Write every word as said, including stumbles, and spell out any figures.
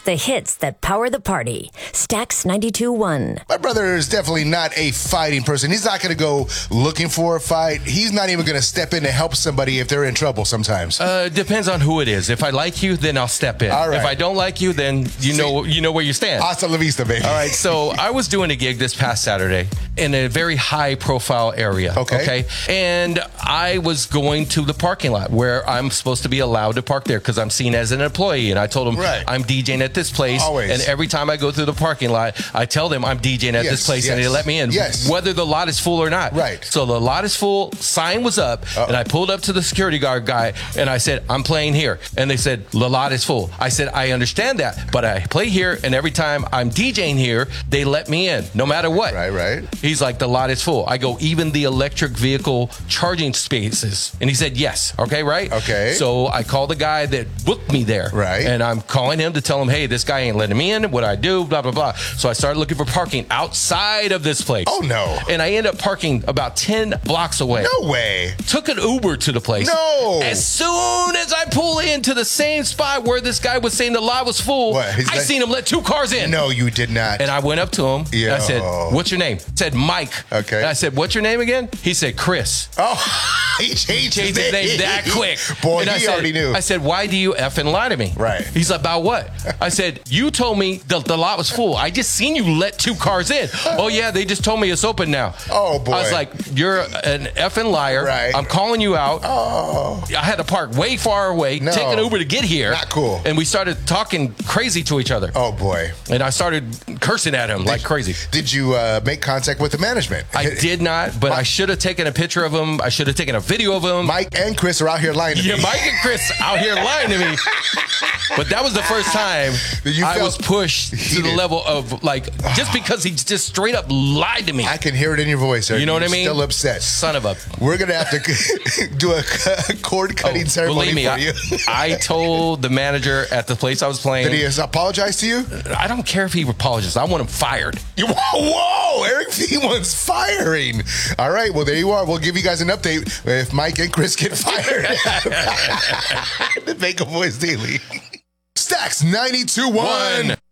The hits that power the party. Stax ninety-two one. My brother is definitely not a fighting person. He's not going to go looking for a fight. He's not even going to step in to help somebody if they're in trouble sometimes. Uh, depends on who it is. If I like you, then I'll step in. All right. If I don't like you, then you know you know where you stand. Hasta la vista, baby. All right, so I was doing a gig this past Saturday in a very high-profile area. Okay. Okay. And I was going to the parking lot where I'm supposed to be allowed to park there because I'm seen as an employee. And I told them Right. I'm DJing at this place. Always. And every time I go through the parking lot, I tell them I'm DJing at Yes, this place, and yes, they let me in, yes. whether the lot is full or not. Right. So the lot is full. Sign was up, Uh-oh. and I pulled up to the security guard guy, and I said, I'm playing here. And they said, the lot is full. I said, I understand that, but I play here, and every time I'm DJing here, they let me in, no matter what. Right, right. He's like, the lot is full. I go, even the electric vehicle charging spaces? And he said, yes. Okay, right? Okay. So I call the guy that booked me there. Right. And I'm calling him to tell him, hey, this guy ain't letting me in. What I do, blah, blah, blah. So I started looking for parking outside of this place. Oh, no. And I end up parking about ten blocks away. No way. Took an Uber to the place. No. As soon as I pull into the same spot where this guy was saying the lot was full, What, he's I like- seen him let two cars in. No, you did not. And I went up to him. Yo. I said, what's your name? He said, Mike. Okay. And I said, what's your name again? He said, Chris. Oh, he changed, Changed his name that quick. Boy, and he I said, already knew. I said, why do you effing lie to me? Right. He's like, about what? I said, you told me the, the lot was full. I just seen you let two cars in. Oh, yeah, they just told me it's open now. Oh, boy. I was like, you're an effing liar. Right. I'm calling you out. Oh. I had to park way far away, No. take an Uber to get here. Not cool. And we started talking crazy to each other. Oh, boy. And I started cursing at him like crazy. Did you uh, make contact with the management? I did not, but I should have taken a picture of him. I should have taken a video of him. Mike and Chris are out here lying to Yeah, me. Mike and Chris out here lying to me. But that was the first time You I felt was pushed to the heated. level of like, just because he just straight up lied to me. I can hear it in your voice. Sir. You know what You're I mean? Still upset. Son of a. We're going to have to do a cord cutting Oh, ceremony believe me, for I, you. I told the manager at the place I was playing. Did he apologize to you? I don't care if he apologizes. I want him fired. You- Whoa, whoa, Eric V wants firing. All right, well, there you are. We'll give you guys an update if Mike and Chris get fired. The Make a Voice Daily. Stax ninety-two one.